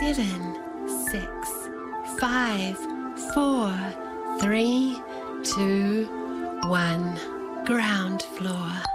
7, 6, 5, 4, 3, 2, 1. Ground floor.